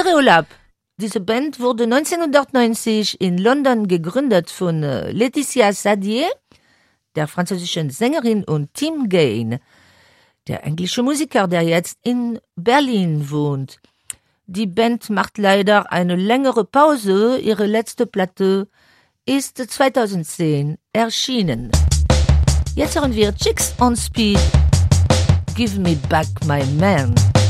Stereolab. Diese Band wurde 1990 in London gegründet von Laetitia Sadier, der französischen Sängerin, und Tim Gain, der englische Musiker, der jetzt in Berlin wohnt. Die Band macht leider eine längere Pause. Ihre letzte Platte ist 2010 erschienen. Jetzt hören wir Chicks on Speed. Give me back my man.